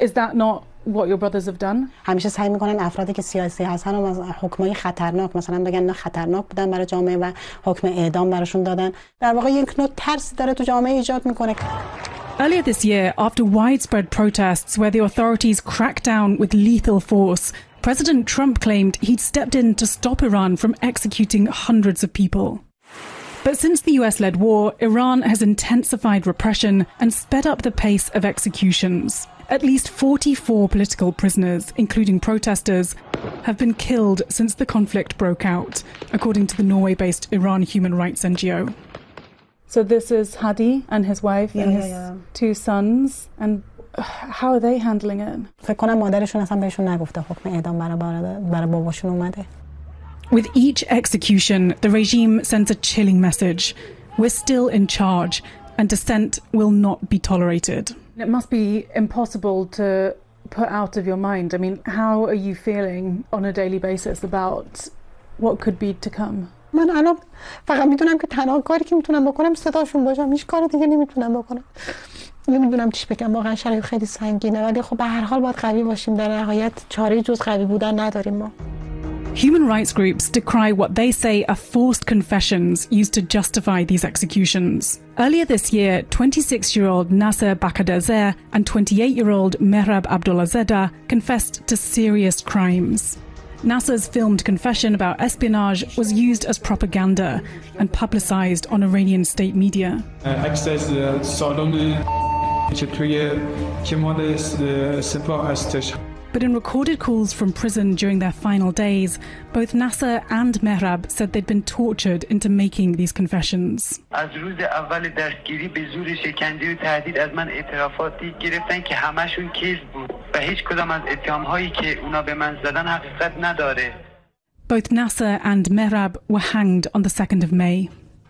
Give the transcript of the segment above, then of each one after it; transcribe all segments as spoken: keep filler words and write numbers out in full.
Is that not what your brothers have done? همیشه سعی میکنن افرادی که سیاسی هستن و از حکمای خطرناک مثلا بگن نه خطرناک بودن برای جامعه و حکم اعدام براشون دادن. در واقع یک نوع ترس داره تو جامعه ایجاد میکنه. Earlier this year, after widespread protests where the authorities cracked down with lethal force, President Trump claimed he'd stepped in to stop Iran from executing hundreds of people. But since the U S-led war, Iran has intensified repression and sped up the pace of executions. At least forty-four political prisoners, including protesters, have been killed since the conflict broke out, according to the Norway-based Iran Human Rights N G O. So this is Hadi and his wife yeah, and his yeah, yeah. two sons, and how are they handling it? فکر کنم مادرشون اصلا بهشون نگفته حکم اعدام برای برای باباشون اومده. With each execution, the regime sends a chilling message. We're still in charge, and dissent will not be tolerated. It must be impossible to put out of your mind. I mean, how are you feeling on a daily basis about what could be to come? من الان فقط میدونم که تنها کاری که میتونم بکنم صداشون باشم. هیچ کار دیگه نمیتونم بکنم. نمیدونم چیش بگم. واقعا شرایط خیلی سنگینه ولی خب به هر حال باید قوی باشیم. در نهایت چاره‌ای جز قوی بودن نداریم ما. Human rights groups decry what they say are forced confessions used to justify these executions. Earlier this year, twenty-six-year-old Nasser Bakaderzer and twenty-eight-year-old Mehrab Abdolazadeh confessed to serious crimes. Nasser's filmed confession about espionage was used as propaganda and publicized on Iranian state media. But in recorded calls from prison during their final days, both Nasser and Mehrab said they'd been tortured into making these confessions. Both Nasser and Mehrab were hanged on the second of May.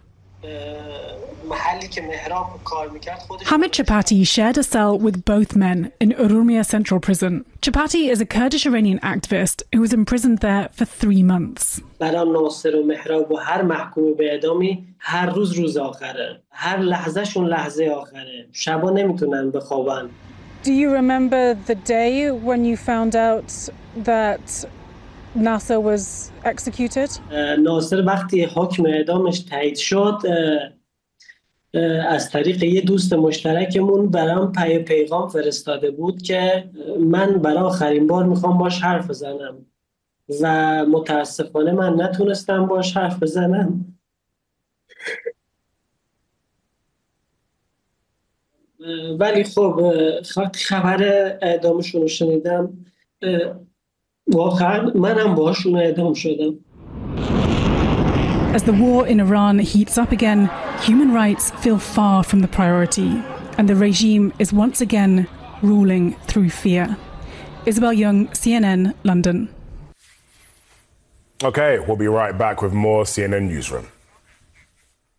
Hamid Chapati shared a cell with both men in Urumia Central Prison. Chapati is a Kurdish Iranian activist who was imprisoned there for three months. Do you remember the day when you found out that Nasser was executed? ناصر وقتی حکم اعدامش تایید شد از طریق یه دوست مشترکمون برام پی پیغام فرستاده بود که من برای آخرین بار میخوام باش حرف بزنم و متاسفانه من نتونستم باش حرف بزنم. ولی خب خبر اعدامشون رو شنیدم واقعا منم باشون اعدام شدم. As the war in Iran heats up again, human rights feel far from the priority, and the regime is once again ruling through fear. Isabel Young, C N N, London. Okay, we'll be right back with more C N N Newsroom.